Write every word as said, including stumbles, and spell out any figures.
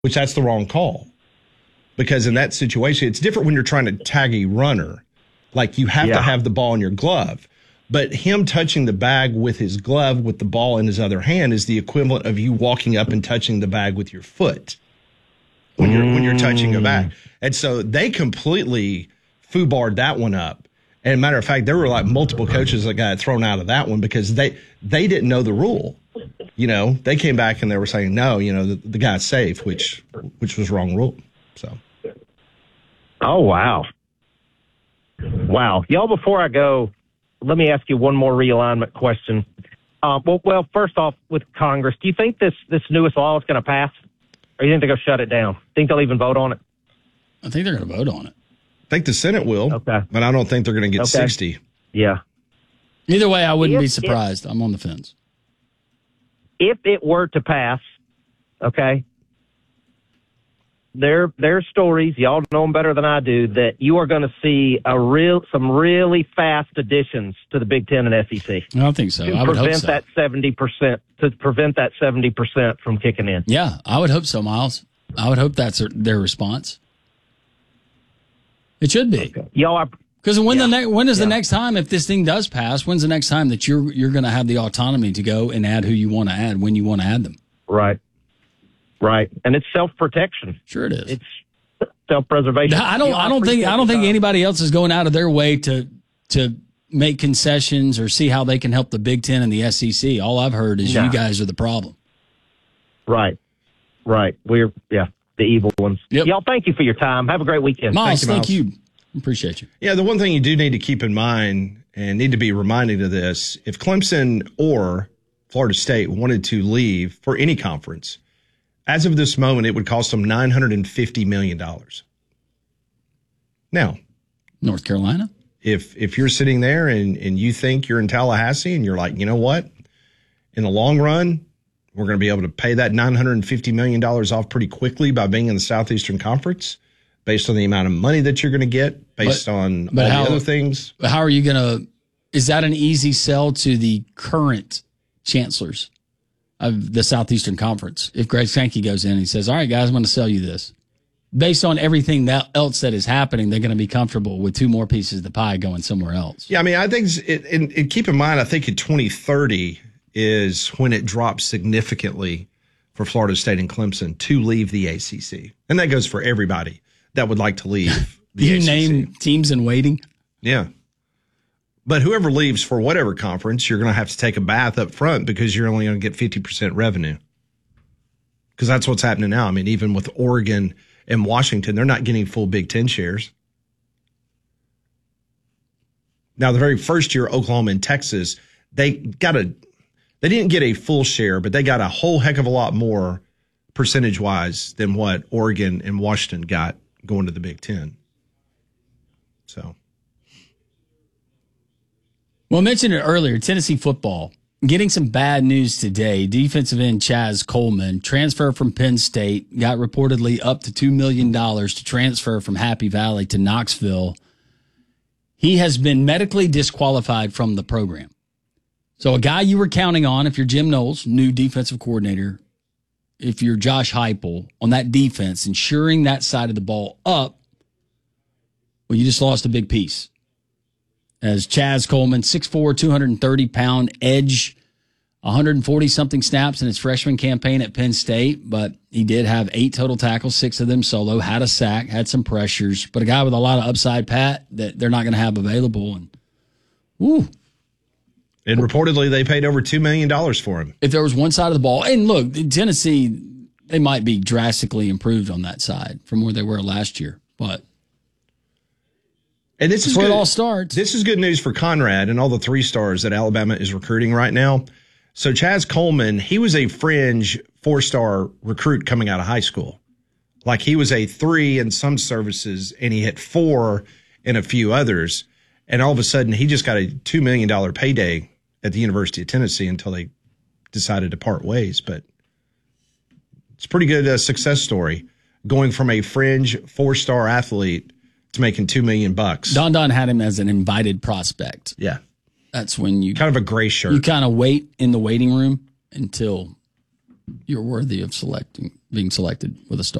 which that's the wrong call. Because in that situation, it's different when you're trying to tag a runner. Like you have yeah. to have the ball in your glove. But him touching the bag with his glove with the ball in his other hand is the equivalent of you walking up and touching the bag with your foot when you're mm. when you're touching a bag. And so they completely foobarred that one up. And matter of fact, there were like multiple coaches that got thrown out of that one because they they didn't know the rule. You know, they came back and they were saying, no, you know, the, the guy's safe, which which was wrong rule. So. Oh, wow. Wow. Y'all, before I go, let me ask you one more realignment question. Uh, well, well, first off, with Congress, do you think this, this newest law is going to pass? Or do you think they're going to shut it down? Think they'll even vote on it? I think they're going to vote on it. I think the Senate will, okay. but I don't think they're going to get okay. sixty. Yeah. Either way, I wouldn't if, be surprised. If, I'm on the fence. If it were to pass, okay, there there are stories, y'all know them better than I do, that you are going to see a real some really fast additions to the Big Ten and S E C. I don't think so. To I would prevent hope so. that seventy percent to prevent that seventy percent from kicking in. Yeah, I would hope so, Miles. I would hope that's their response. It should be. Okay. Y'all are. Because when yeah. the ne- when is yeah. the next time, if this thing does pass, when's the next time that you're you're going to have the autonomy to go and add who you want to add when you want to add them? Right, right, and it's self protection. Sure, it is. It's self preservation. I don't. I don't think. I don't think anybody else is going out of their way to to make concessions or see how they can help the Big Ten and the S E C. All I've heard is no. you guys are the problem. Right, right. We're yeah the evil ones. Yep. Y'all, thank you for your time. Have a great weekend. Miles, thank you. Thank you. Appreciate you. Yeah, the one thing you do need to keep in mind and need to be reminded of this, if Clemson or Florida State wanted to leave for any conference, as of this moment, it would cost them nine hundred fifty million dollars. Now, North Carolina? If if you're sitting there and, and you think you're in Tallahassee and you're like, you know what? In the long run, we're going to be able to pay that nine hundred fifty million dollars off pretty quickly by being in the Southeastern Conference, based on the amount of money that you're going to get, based but, on but all how, the other things. How are you going to – is that an easy sell to the current chancellors of the Southeastern Conference? If Greg Sankey goes in and he says, all right, guys, I'm going to sell you this. Based on everything that else that is happening, they're going to be comfortable with two more pieces of the pie going somewhere else. Yeah, I mean, I think it, and, and keep in mind, I think in twenty thirty is when it drops significantly for Florida State and Clemson to leave the A C C. And that goes for everybody that would like to leave the you A C C. You name teams in waiting? Yeah. But whoever leaves for whatever conference, you're going to have to take a bath up front because you're only going to get fifty percent revenue. Because that's what's happening now. I mean, even with Oregon and Washington, they're not getting full Big Ten shares. Now, the very first year, Oklahoma and Texas, they got a, they didn't get a full share, but they got a whole heck of a lot more percentage-wise than what Oregon and Washington got going to the Big Ten. So. Well, I mentioned it earlier, Tennessee football. Getting some bad news today. Defensive end Chaz Coleman, transfer from Penn State, got reportedly up to two million dollars to transfer from Happy Valley to Knoxville. He has been medically disqualified from the program. So a guy you were counting on, if you're Jim Knowles, new defensive coordinator, if you're Josh Heupel on that defense, ensuring that side of the ball up, well, you just lost a big piece. As Chaz Coleman, six foot four, two hundred thirty pound edge, one hundred forty something snaps in his freshman campaign at Penn State, but he did have eight total tackles, six of them solo, had a sack, had some pressures, but a guy with a lot of upside, Pat, that they're not going to have available. And woo. And reportedly they paid over two million dollars for him. If there was one side of the ball, and look, Tennessee, they might be drastically improved on that side from where they were last year, but and this is where good. It all starts. This is good news for Conrad and all the three stars that Alabama is recruiting right now. So Chaz Coleman, he was a fringe four-star recruit coming out of high school. Like he was a three in some services and he hit four in a few others. And all of a sudden he just got a two million dollars payday at the University of Tennessee until they decided to part ways. But it's a pretty good uh, success story going from a fringe four-star athlete to making two million bucks. Don Don had him as an invited prospect. Yeah. That's when you kind of a gray shirt. You kind of wait in the waiting room until you're worthy of selecting being selected with a star.